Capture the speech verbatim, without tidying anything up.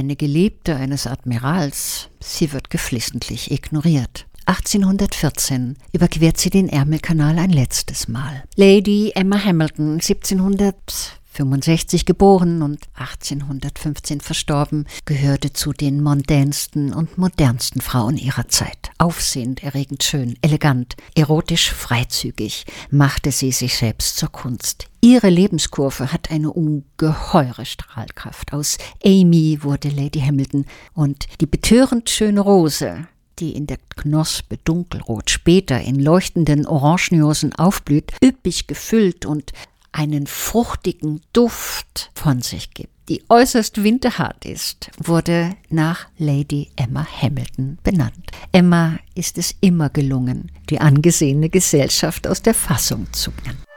eine Geliebte eines Admirals. Sie wird geflissentlich ignoriert. achtzehnhundertvierzehn überquert sie den Ärmelkanal ein letztes Mal. Lady Emma Hamilton, siebzehnhundertfünfundsechzig geboren und achtzehnhundertfünfzehn verstorben, gehörte zu den mondänsten und modernsten Frauen ihrer Zeit. Aufsehend, erregend schön, elegant, erotisch freizügig, machte sie sich selbst zur Kunst. Ihre Lebenskurve hat eine ungeheure Strahlkraft. Aus Amy wurde Lady Hamilton und die betörend schöne Rose, die in der Knospe dunkelrot, später in leuchtenden Orangennuancen aufblüht, üppig gefüllt und einen fruchtigen Duft von sich gibt, die äußerst winterhart ist, wurde nach Lady Emma Hamilton benannt. Emma ist es immer gelungen, die angesehene Gesellschaft aus der Fassung zu bringen.